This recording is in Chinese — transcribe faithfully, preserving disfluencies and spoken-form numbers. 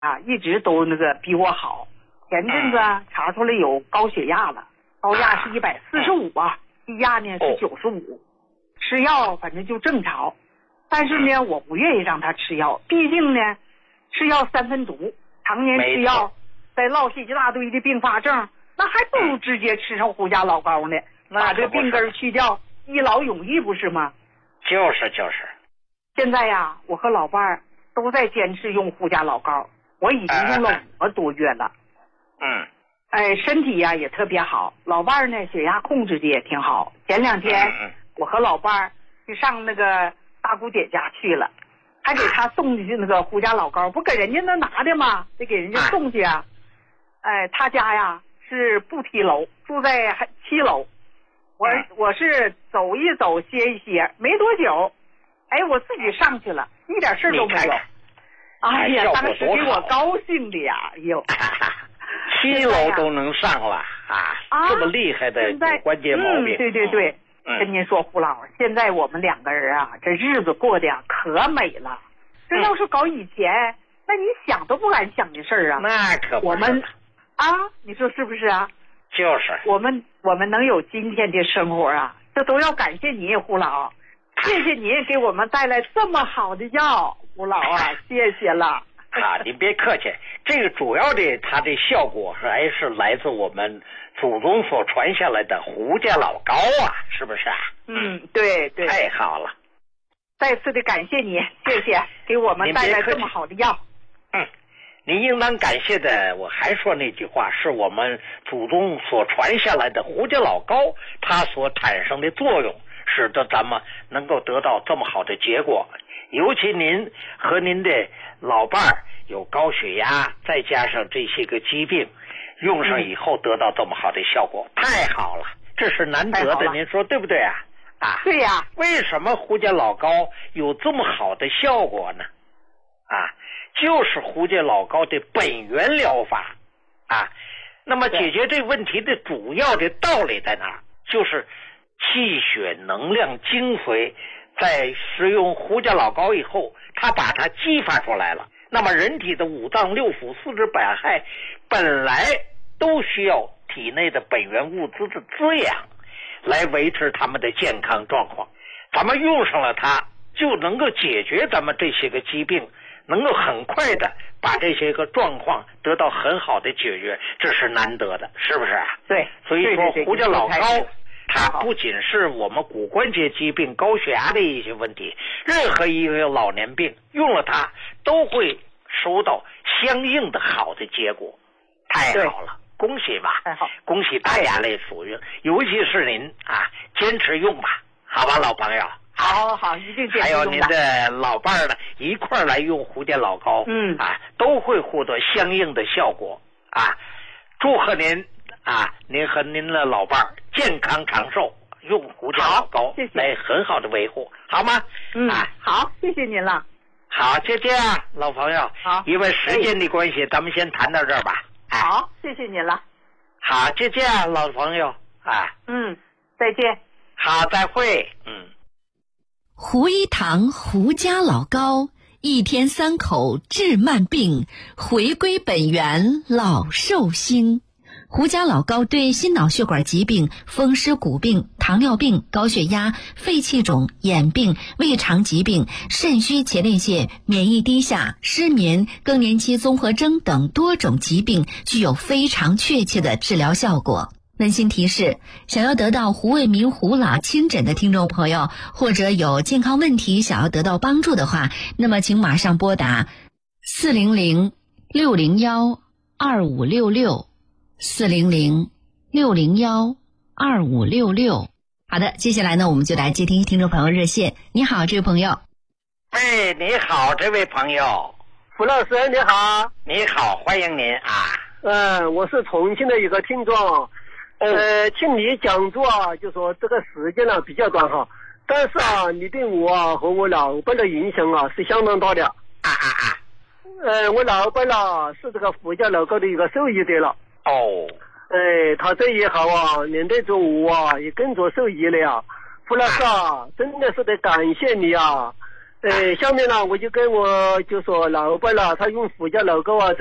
啊，一直都那个比我好。前阵子查出来有高血压了，高压是一百四十五啊，低压呢是九十五，吃药反正就正常。但是呢，我不愿意让他吃药，毕竟呢，吃药三分毒，常年吃药，再落下一大堆的并发症，那还不如直接吃上胡家老膏呢，把这病根去掉，一劳永逸，不是吗？ 就是就是。 现在呀，我和老伴儿都在坚持用胡家老膏，我已经用了五个多月了。 嗯。 哎，身体呀也特别好，老伴儿呢血压控制的也挺好。前两天、嗯、我和老伴儿去上那个大姑姐家去了，还给他送去那个胡家老膏，不给人家那拿的吗？得给人家送去啊。哎，他家呀是不梯楼，住在七楼。我我是走一走歇一歇，没多久，哎，我自己上去了，一点事都没有。哎呀，当时给我高兴的呀，哎呦， 七楼都能上了啊，啊这么厉害的关节毛病。 嗯、对对对、嗯，跟您说，胡老，现在我们两个人啊，这日子过得呀可美了。这要是搞以前，嗯、那你想都不敢想的事儿啊。 那可不是。 我们啊，你说是不是啊？ 就是我们我们能有今天的生活啊，这都要感谢你，胡老，谢谢您给我们带来这么好的药，胡老啊，谢谢了。 啊，您别客气，这个主要的它的效果还是来自我们祖宗所传下来的胡家老膏啊，是不是啊？ 嗯，对对。 太好了， 再次的感谢你，谢谢给我们带来这么好的药。 嗯。您应当感谢的，我还说那句话，是我们祖宗所传下来的胡家老膏，它所产生的作用，使得咱们能够得到这么好的结果。尤其您和您的老伴儿有高血压，再加上这些个疾病，用上以后得到这么好的效果，嗯、太好了，这是难得的，您说对不对啊？啊， 对呀。 为什么胡家老膏有这么好的效果呢？啊。就是胡家老膏的本源疗法啊，那么解决这个问题的主要的道理在哪儿？就是气血能量精髓在使用胡家老膏以后，它把它激发出来了。那么人体的五脏六腑四肢百骸本来都需要体内的本源物质的滋养来维持他们的健康状况，咱们用上了它就能够解决咱们这些个疾病，能够很快的把这些个状况得到很好的解决，这是难得的，是不是啊？ 对， 所以说胡家老膏它不仅是我们骨关节疾病、高血压的一些问题，任何一个老年病用了它都会收到相应的好的结果。太好了，恭喜吧！ 太好， 恭喜大家来使用，尤其是您啊，坚持用吧，好吧，老朋友。 好好好，一定坚持用的。 还有您的老伴儿呢，一块儿来用胡家老膏， 嗯啊，都会获得相应的效果啊！祝贺您啊，您和您的老伴儿健康长寿，用胡家老膏来很好的维护，好吗？ 嗯，啊，好，谢谢您了。 好，就这样，老朋友。 好， 因为时间的关系，哎、咱们先谈到这儿吧。 好，谢谢您了。 好，就这样，老朋友啊。 嗯，再见。 好，再会。嗯。 胡一堂胡家老膏，一天三口治慢病，回归本源老寿星。胡家老膏对心脑血管疾病、风湿骨病、糖尿病、高血压、肺气肿、眼病、胃肠疾病、肾虚前列腺、免疫低下、失眠、更年期综合征等多种疾病具有非常确切的治疗效果。温馨提示，想要得到胡卫民胡老亲诊的听众朋友，或者有健康问题想要得到帮助的话，那么请马上拨打四零零六零幺二五六六四零零六零幺二五六六。好的，接下来呢，我们就来接听听众朋友热线。你好，这位朋友。 哎，你好，这位朋友。 胡老师，你好。 你好，欢迎您啊。 嗯，我是重庆的一个听众。呃，听你讲座啊，就说这个时间呢比较短哈，但是啊，你对我啊和我老伴的影响啊是相当大的。 啊啊啊！ 呃，我老伴啊是这个胡家老膏的一个受益者了。 哦。 哎，他这一行啊，连带着我啊也跟着受益了呀。胡老师啊，真的是得感谢你啊！ 呃，下面呢，我就跟我就说老伴了，他用胡椒老膏啊。